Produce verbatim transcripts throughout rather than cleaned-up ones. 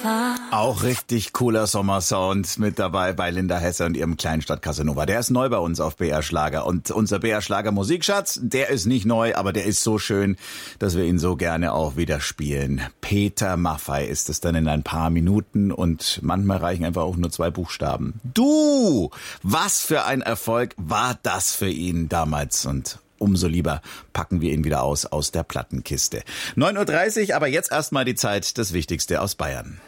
Auch richtig cooler Sommersound mit dabei bei Linda Hesse und ihrem Kleinstadt Casanova. Der ist neu bei uns auf B R Schlager. Und unser B R Schlager Musikschatz, der ist nicht neu, aber der ist so schön, dass wir ihn so gerne auch wieder spielen. Peter Maffay ist es dann in ein paar Minuten und manchmal reichen einfach auch nur zwei Buchstaben. Du! Was für ein Erfolg war das für ihn damals und umso lieber packen wir ihn wieder aus aus der Plattenkiste. neun Uhr dreißig, aber jetzt erstmal die Zeit, das Wichtigste aus Bayern.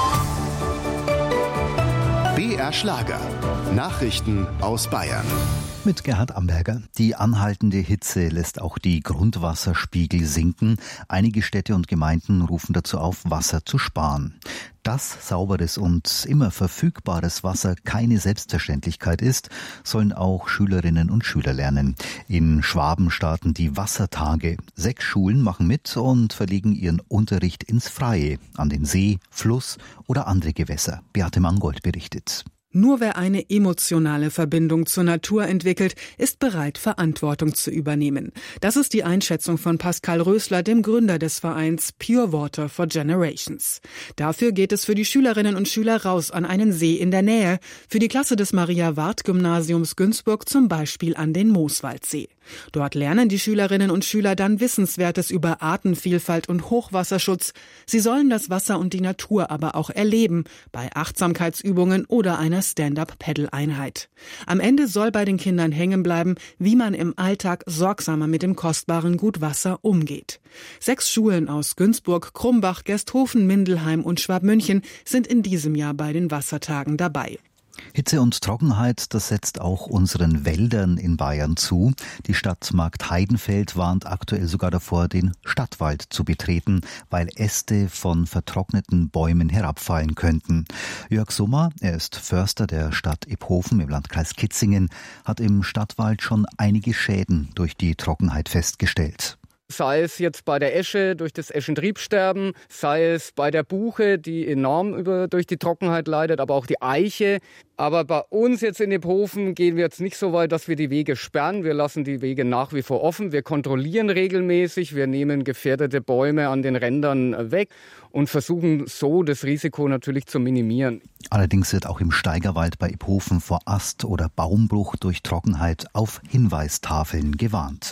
B R Schlager. Nachrichten aus Bayern. Mit Gerhard Amberger. Die anhaltende Hitze lässt auch die Grundwasserspiegel sinken. Einige Städte und Gemeinden rufen dazu auf, Wasser zu sparen. Dass sauberes und immer verfügbares Wasser keine Selbstverständlichkeit ist, sollen auch Schülerinnen und Schüler lernen. In Schwaben starten die Wassertage. Sechs Schulen machen mit und verlegen ihren Unterricht ins Freie, an den See, Fluss oder andere Gewässer. Beate Mangold berichtet. Nur wer eine emotionale Verbindung zur Natur entwickelt, ist bereit, Verantwortung zu übernehmen. Das ist die Einschätzung von Pascal Rösler, dem Gründer des Vereins Pure Water for Generations. Dafür geht es für die Schülerinnen und Schüler raus an einen See in der Nähe, für die Klasse des Maria-Ward-Gymnasiums Günzburg zum Beispiel an den Mooswaldsee. Dort lernen die Schülerinnen und Schüler dann Wissenswertes über Artenvielfalt und Hochwasserschutz. Sie sollen das Wasser und die Natur aber auch erleben, bei Achtsamkeitsübungen oder einer Stand-up-Paddle-Einheit. Am Ende soll bei den Kindern hängen bleiben, wie man im Alltag sorgsamer mit dem kostbaren Gut Wasser umgeht. Sechs Schulen aus Günzburg, Krumbach, Gersthofen, Mindelheim und Schwabmünchen sind in diesem Jahr bei den Wassertagen dabei. Hitze und Trockenheit, das setzt auch unseren Wäldern in Bayern zu. Die Stadt Marktheidenfeld warnt aktuell sogar davor, den Stadtwald zu betreten, weil Äste von vertrockneten Bäumen herabfallen könnten. Jörg Sommer, er ist Förster der Stadt Iphofen im Landkreis Kitzingen, hat im Stadtwald schon einige Schäden durch die Trockenheit festgestellt. Sei es jetzt bei der Esche durch das Eschentriebsterben, sei es bei der Buche, die enorm über, durch die Trockenheit leidet, aber auch die Eiche. Aber bei uns jetzt in Iphofen gehen wir jetzt nicht so weit, dass wir die Wege sperren. Wir lassen die Wege nach wie vor offen. Wir kontrollieren regelmäßig. Wir nehmen gefährdete Bäume an den Rändern weg und versuchen so das Risiko natürlich zu minimieren. Allerdings wird auch im Steigerwald bei Iphofen vor Ast- oder Baumbruch durch Trockenheit auf Hinweistafeln gewarnt.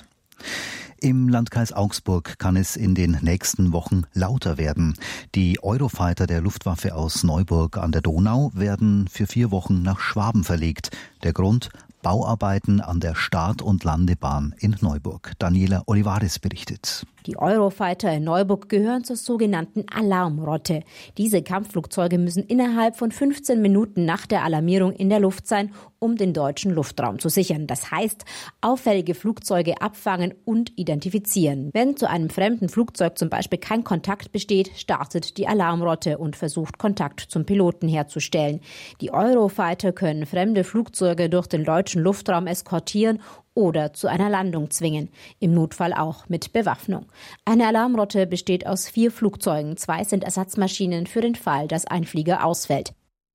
Im Landkreis Augsburg kann es in den nächsten Wochen lauter werden. Die Eurofighter der Luftwaffe aus Neuburg an der Donau werden für vier Wochen nach Schwaben verlegt. Der Grund: Bauarbeiten an der Start- und Landebahn in Neuburg. Daniela Olivares berichtet. Die Eurofighter in Neuburg gehören zur sogenannten Alarmrotte. Diese Kampfflugzeuge müssen innerhalb von fünfzehn Minuten nach der Alarmierung in der Luft sein, um den deutschen Luftraum zu sichern. Das heißt, auffällige Flugzeuge abfangen und identifizieren. Wenn zu einem fremden Flugzeug zum Beispiel kein Kontakt besteht, startet die Alarmrotte und versucht, Kontakt zum Piloten herzustellen. Die Eurofighter können fremde Flugzeuge durch den deutschen Luftraum eskortieren oder zu einer Landung zwingen, im Notfall auch mit Bewaffnung. Eine Alarmrotte besteht aus vier Flugzeugen, zwei sind Ersatzmaschinen für den Fall, dass ein Flieger ausfällt.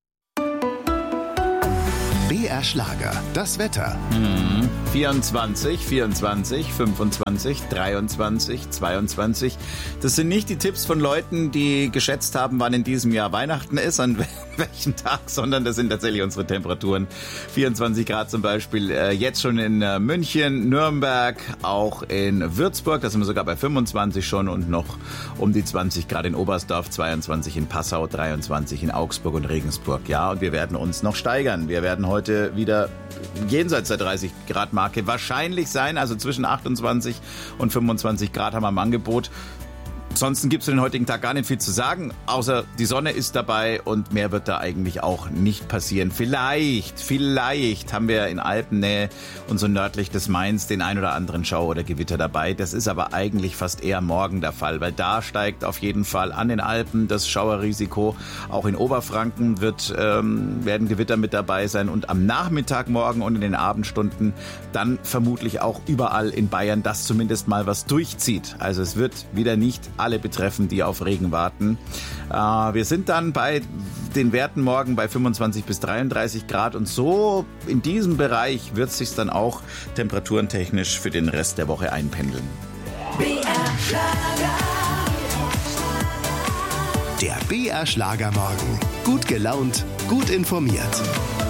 B R Schlager, das Wetter. Hm. vierundzwanzig, vierundzwanzig, fünfundzwanzig, dreiundzwanzig, zweiundzwanzig. Das sind nicht die Tipps von Leuten, die geschätzt haben, wann in diesem Jahr Weihnachten ist, an welchem Tag, sondern das sind tatsächlich unsere Temperaturen. vierundzwanzig Grad zum Beispiel äh, jetzt schon in äh, München, Nürnberg, auch in Würzburg. Da sind wir sogar bei fünfundzwanzig schon und noch um die zwanzig Grad in Oberstdorf, zweiundzwanzig in Passau, dreiundzwanzig in Augsburg und Regensburg. Ja, und wir werden uns noch steigern. Wir werden heute wieder jenseits der dreißig Grad Marke wahrscheinlich sein, also zwischen achtundzwanzig und fünfundzwanzig Grad haben wir im Angebot. Ansonsten gibt es für den heutigen Tag gar nicht viel zu sagen, außer die Sonne ist dabei und mehr wird da eigentlich auch nicht passieren. Vielleicht, vielleicht haben wir in Alpennähe und so nördlich des Mains den ein oder anderen Schauer oder Gewitter dabei. Das ist aber eigentlich fast eher morgen der Fall, weil da steigt auf jeden Fall an den Alpen das Schauerrisiko. Auch in Oberfranken wird, ähm, werden Gewitter mit dabei sein und am Nachmittag morgen und in den Abendstunden dann vermutlich auch überall in Bayern, dass zumindest mal was durchzieht. Also es wird wieder nicht alle betreffen, die auf Regen warten. Äh, wir sind dann bei den Werten morgen bei fünfundzwanzig bis dreiunddreißig Grad und so in diesem Bereich wird es sich dann auch temperaturentechnisch für den Rest der Woche einpendeln. B R Schlager. Der B R Schlagermorgen. Gut gelaunt, gut informiert.